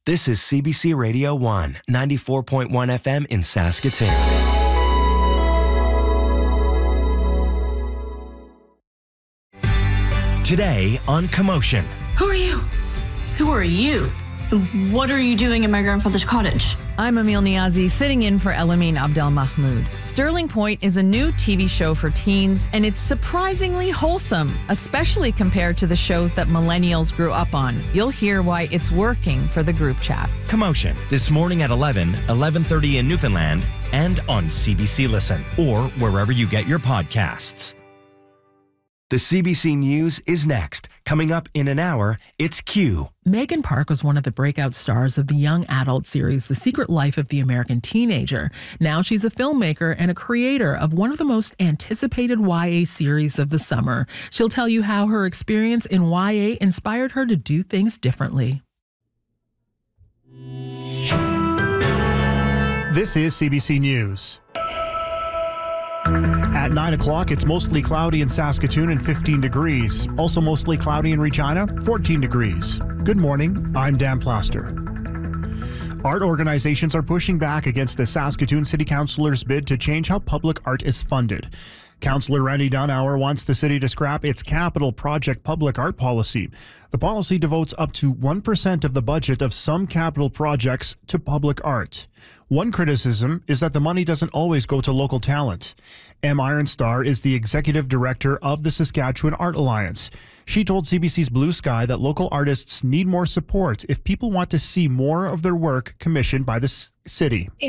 This is CBC Radio 1, 94.1 FM in Saskatoon. Today on Commotion. Who are you? Who are you? What are you doing in my grandfather's cottage? I'm Emil Niazi, sitting in for Elamine Abdel Mahmoud. Sterling Point is a new TV show for teens, and it's surprisingly wholesome, especially compared to the shows that millennials grew up on. You'll hear why it's working for the group chat. Commotion, this morning at 11:30 in Newfoundland, and on CBC Listen, or wherever you get your podcasts. The CBC News is next. Coming up in an hour, it's Q. Megan Park was one of the breakout stars of the young adult series The Secret Life of the American Teenager. Now she's a filmmaker and a creator of one of the most anticipated YA series of the summer. She'll tell you how her experience in YA inspired her to do things differently. This is CBC News. At 9 o'clock, it's mostly cloudy in Saskatoon and 15 degrees. Also mostly cloudy in Regina, 14 degrees. Good morning, I'm Dan Plaster. Art organizations are pushing back against the Saskatoon City Councilor's bid to change how public art is funded. Councillor Randy Dunauer wants the city to scrap its capital project public art policy. The policy devotes up to 1% of the budget of some capital projects to public art. One criticism is that the money doesn't always go to local talent. M. Ironstar is the executive director of the Saskatchewan Art Alliance. She told CBC's Blue Sky that local artists need more support if people want to see more of their work commissioned by the city.